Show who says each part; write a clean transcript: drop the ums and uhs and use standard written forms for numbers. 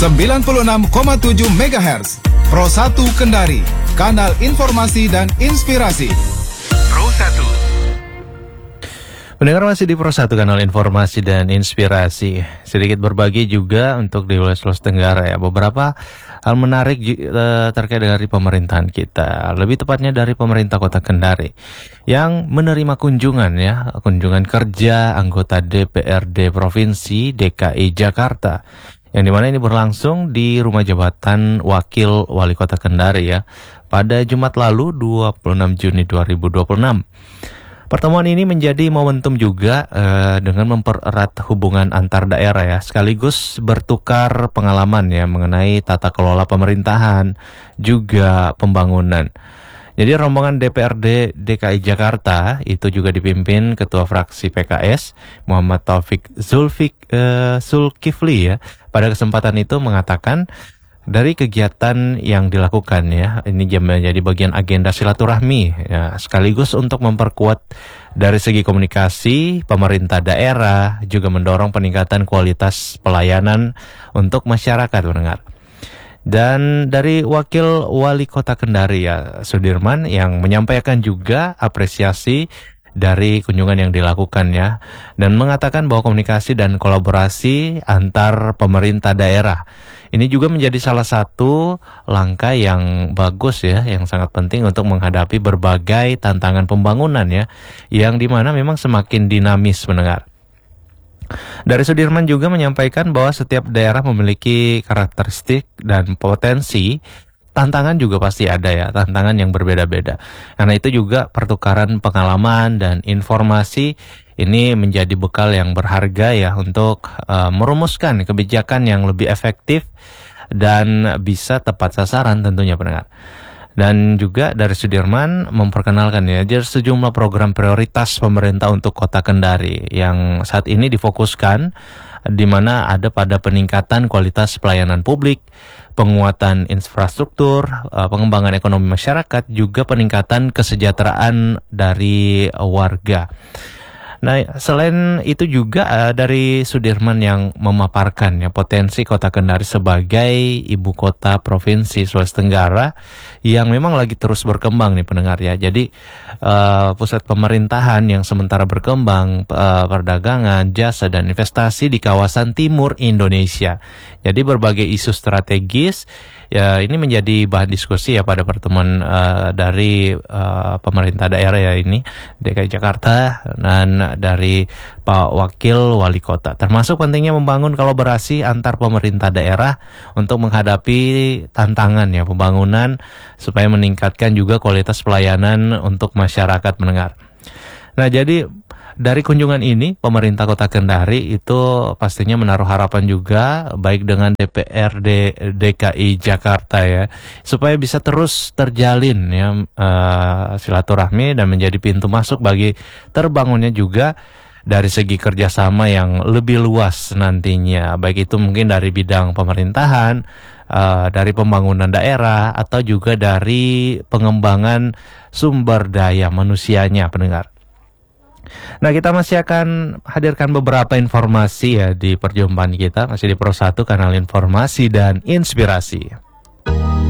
Speaker 1: 96,7 MHz. Pro 1 Kendari, kanal informasi dan inspirasi. Pro 1.
Speaker 2: Pendengar masih di Pro 1 kanal informasi dan inspirasi. Sedikit berbagi juga untuk di wilayah Sulawesi Tenggara ya. Beberapa hal menarik terkait dari pemerintahan kita. Lebih tepatnya dari pemerintah Kota Kendari yang menerima kunjungan ya, kunjungan kerja anggota DPRD Provinsi DKI Jakarta. Yang dimana ini berlangsung di Rumah Jabatan Wakil Wali Kota Kendari ya, pada Jumat lalu 26 Juni 2026. Pertemuan ini menjadi momentum juga dengan mempererat hubungan antar daerah ya, sekaligus bertukar pengalaman ya mengenai tata kelola pemerintahan, juga pembangunan. Jadi rombongan DPRD DKI Jakarta itu juga dipimpin Ketua Fraksi PKS Muhammad Taufik Zulkifli ya. Pada kesempatan itu mengatakan dari kegiatan yang dilakukan ya, ini menjadi bagian agenda silaturahmi ya, sekaligus untuk memperkuat dari segi komunikasi pemerintah daerah, juga mendorong peningkatan kualitas pelayanan untuk masyarakat mendengar. Dan dari Wakil Wali Kota Kendari ya, Sudirman, yang menyampaikan juga apresiasi dari kunjungan yang dilakukan ya, dan mengatakan bahwa komunikasi dan kolaborasi antar pemerintah daerah ini juga menjadi salah satu langkah yang bagus ya, yang sangat penting untuk menghadapi berbagai tantangan pembangunan ya, yang dimana memang semakin dinamis mendengar. Dari Sudirman juga menyampaikan bahwa setiap daerah memiliki karakteristik dan potensi. Tantangan juga pasti ada ya, tantangan yang berbeda-beda. Karena itu juga pertukaran pengalaman dan informasi ini menjadi bekal yang berharga ya untuk merumuskan kebijakan yang lebih efektif dan bisa tepat sasaran tentunya pendengar. Dan juga dari Sudirman memperkenalkan ya, jadi sejumlah program prioritas pemerintah untuk Kota Kendari yang saat ini difokuskan, di mana ada pada peningkatan kualitas pelayanan publik, penguatan infrastruktur, pengembangan ekonomi masyarakat, juga peningkatan kesejahteraan dari warga. Nah, selain itu juga dari Sudirman yang memaparkan ya potensi Kota Kendari sebagai ibu kota provinsi Sulawesi Tenggara yang memang lagi terus berkembang nih pendengar ya. Jadi pusat pemerintahan yang sementara berkembang, perdagangan, jasa dan investasi di kawasan timur Indonesia. Jadi berbagai isu strategis ya ini menjadi bahan diskusi ya pada pertemuan dari pemerintah daerah ya ini DKI Jakarta dan dari Pak Wakil Wali Kota, termasuk pentingnya membangun kolaborasi antar pemerintah daerah untuk menghadapi tantangan ya pembangunan supaya meningkatkan juga kualitas pelayanan untuk masyarakat mendengar. Nah, jadi dari kunjungan ini pemerintah Kota Kendari itu pastinya menaruh harapan juga baik dengan DPRD DKI Jakarta ya, supaya bisa terus terjalin ya silaturahmi dan menjadi pintu masuk bagi terbangunnya juga dari segi kerjasama yang lebih luas nantinya, baik itu mungkin dari bidang pemerintahan, dari pembangunan daerah, atau juga dari pengembangan sumber daya manusianya pendengar. Nah, kita masih akan hadirkan beberapa informasi ya di perjumpaan kita, masih di Pro 1 kanal informasi dan inspirasi.